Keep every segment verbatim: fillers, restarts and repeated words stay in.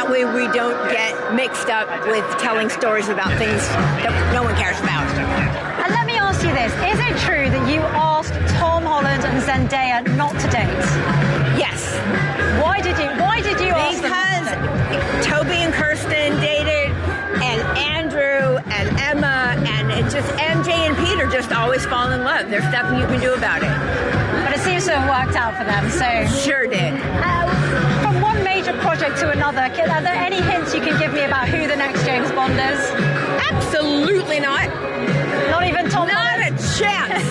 That way we don't get mixed up with telling stories about things that no one cares about. And let me ask you this. Is it true that you asked Tom Holland and Zendaya not to date? Yes. Why did you Why did you ask them? Because Toby and Kirsten dated, and Andrew and Emma, and it just M J and Peter just always fall in love. There's nothing you can do about it. But it seems to have worked out for them, so... Sure did. Uh, from one major project to another, are there any hints you can give me about who the next James Bond is? Absolutely not. Not even Tom Not Holland? a chance.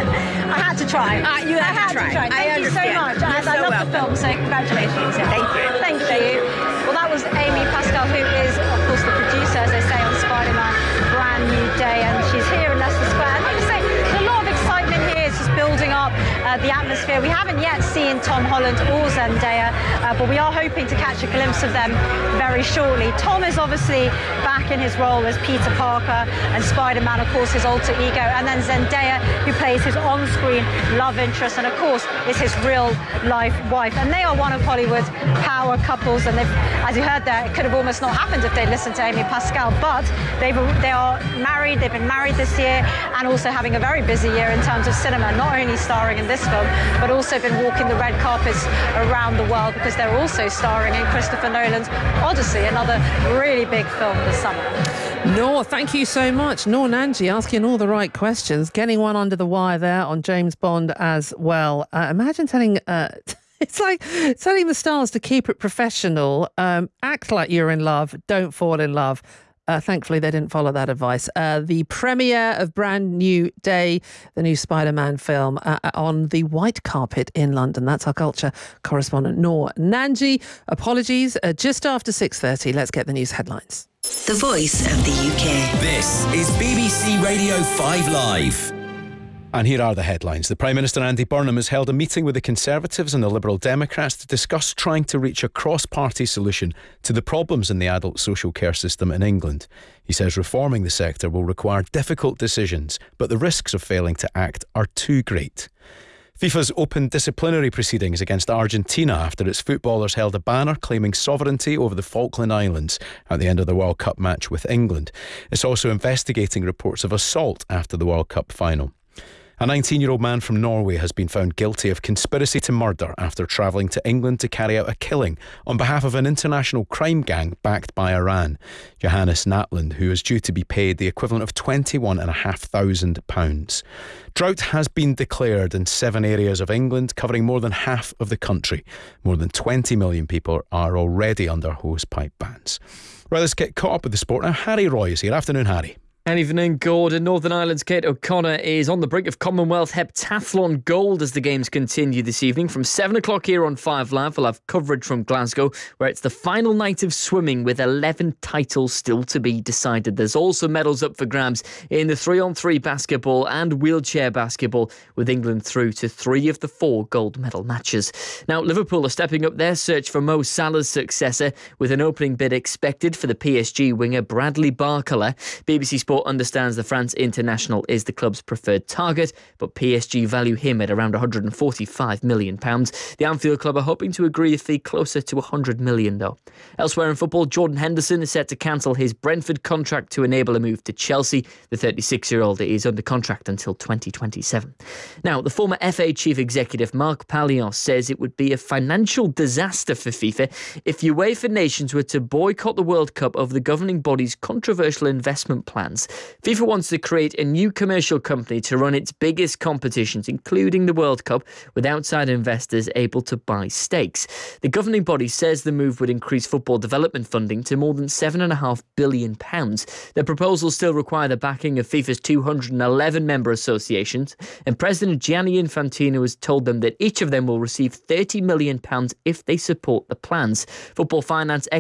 I had to try. Uh, you had, I had to, try. to try. Thank I you understand. so much. You're And so I love welcome. the film, so congratulations. Thank you. Thank you. Well, that was Amy Pascal, who is, of course, the producer, as they say, on Spider-Man Brand New Day, and she's here in Leicester Square. And like I say, there's a lot of excitement here. It's just building up uh, the atmosphere. We haven't yet seen Tom Holland or Zendaya, uh, but we are hoping to catch a glimpse of them very shortly. Tom is obviously back in his role as Peter Parker, and Spider-Man, of course, his alter ego, and then Zendaya, who plays his on-screen love interest, and of course is his real-life wife. And they are one of Hollywood's power couples, and they've, as you heard there, it could have almost not happened if they'd listened to Amy Pascal, but they've, they are married, they've been married this year, and also having a very busy year in terms of cinema, not only starring in this film, but also been walking the red carpets around the world, because they're also starring in Christopher Nolan's Odyssey, another really big film this summer. Noor, thank you so much. Noor Nanji asking all the right questions, getting one under the wire there on James Bond as well. Uh, imagine telling... Uh, It's like telling the stars to keep it professional, um, act like you're in love, don't fall in love. Uh, thankfully, they didn't follow that advice. Uh, the premiere of Brand New Day, the new Spider-Man film, uh, on the white carpet in London. That's our culture correspondent, Noor Nanji. Apologies, uh, just after six thirty. Let's get the news headlines. The voice of the U K. This is B B C Radio five Live. And here are the headlines. The Prime Minister Andy Burnham has held a meeting with the Conservatives and the Liberal Democrats to discuss trying to reach a cross-party solution to the problems in the adult social care system in England. He says reforming the sector will require difficult decisions, but the risks of failing to act are too great. FIFA's opened disciplinary proceedings against Argentina after its footballers held a banner claiming sovereignty over the Falkland Islands at the end of the World Cup match with England. It's also investigating reports of assault after the World Cup final. A nineteen-year-old man from Norway has been found guilty of conspiracy to murder after travelling to England to carry out a killing on behalf of an international crime gang backed by Iran. Johannes Natland, who is due to be paid the equivalent of twenty-one thousand five hundred pounds. Drought has been declared in seven areas of England, covering more than half of the country. More than twenty million people are already under hosepipe bans. Right, let's get caught up with the sport now. Harry Roy is here. Afternoon, Harry. And evening, Gordon. Northern Ireland's Kate O'Connor is on the brink of Commonwealth Heptathlon gold as the games continue this evening. From seven o'clock here on five Live, we'll have coverage from Glasgow, where it's the final night of swimming with eleven titles still to be decided. There's also medals up for grabs in the three-on-three basketball and wheelchair basketball, with England through to three of the four gold medal matches. Now, Liverpool are stepping up their search for Mo Salah's successor, with an opening bid expected for the P S G winger Bradley Barcola. B B C Sport understands the France international is the club's preferred target, but P S G value him at around one hundred forty-five million pounds. The Anfield club are hoping to agree a fee closer to one hundred million pounds, though. Elsewhere in football, Jordan Henderson is set to cancel his Brentford contract to enable a move to Chelsea. The thirty-six-year-old is under contract until twenty twenty-seven. Now, the former F A chief executive Marc Pallion says it would be a financial disaster for FIFA if UEFA nations were to boycott the World Cup over the governing body's controversial investment plans. FIFA wants to create a new commercial company to run its biggest competitions, including the World Cup, with outside investors able to buy stakes. The governing body says the move would increase football development funding to more than seven point five billion pounds. The proposals still require the backing of FIFA's two hundred eleven member associations, and President Gianni Infantino has told them that each of them will receive thirty million pounds if they support the plans. Football finance